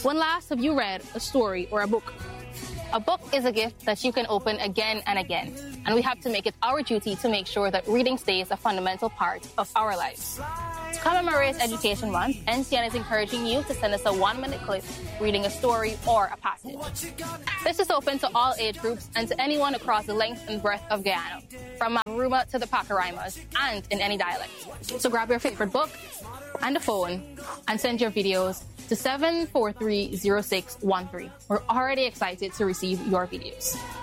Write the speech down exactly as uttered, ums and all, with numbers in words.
When last have you read a story or a book? A book is a gift that you can open again and again, and we have to make it our duty to make sure that reading stays a fundamental part of our lives. To commemorate Education Month, N C N is encouraging you to send us a one-minute clip reading a story or a passage. This is open to all age groups and to anyone across the length and breadth of Guyana, from Maruma to the Pacaraimas, and in any dialect. So grab your favorite book and a phone and send your videos to seven four three zero six one three. We're already excited to receive your videos.